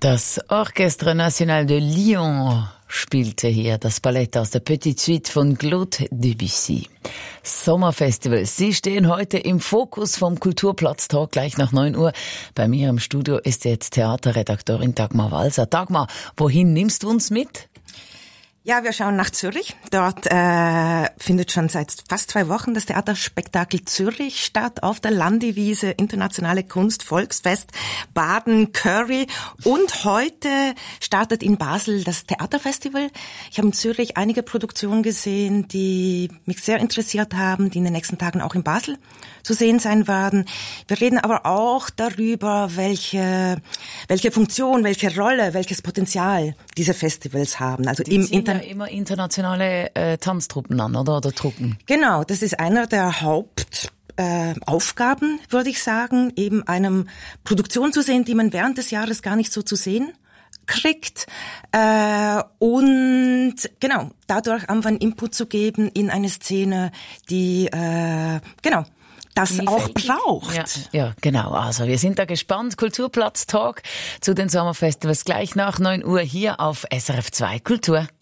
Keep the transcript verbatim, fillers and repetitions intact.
Das Orchestre National de Lyon spielte hier das Ballett aus der Petite Suite von Claude Debussy. Sommerfestivals, sie stehen heute im Fokus vom Kulturplatz-Talk gleich nach neun Uhr. Bei mir im Studio ist jetzt Theaterredaktorin Dagmar Walser. Dagmar, wohin nimmst du uns mit? Ja, wir schauen nach Zürich. Dort äh, findet schon seit fast zwei Wochen das Theaterspektakel Zürich statt auf der Landewiese, Internationale Kunst, Volksfest, Baden, Curry. Und heute startet in Basel das Theaterfestival. Ich habe in Zürich einige Produktionen gesehen, die mich sehr interessiert haben, die in den nächsten Tagen auch in Basel zu sehen sein werden. Wir reden aber auch darüber, welche welche Funktion, welche Rolle, welches Potenzial diese Festivals haben. Also die im Inter- ja immer internationale äh, Tanztruppen an, oder? Oder Truppen? Genau, das ist einer der Haupt äh, Aufgaben, würde ich sagen, eben einem Produktion zu sehen, die man während des Jahres gar nicht so zu sehen kriegt äh, und genau, dadurch einfach einen Input zu geben in eine Szene, die äh, genau das die auch braucht. Ja, ja, genau. Also wir sind da gespannt. Kulturplatz-Talk zu den Sommerfestivals gleich nach neun Uhr hier auf S R F zwei Kultur.